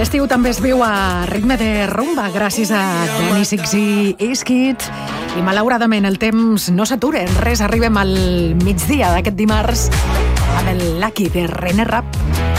L'estiu també es viu a ritme de rumba gràcies a Danny Six i Iskid. I malauradament el temps no s'atura en res. Arribem al migdia d'aquest dimarts amb el Lucky de René Rapp.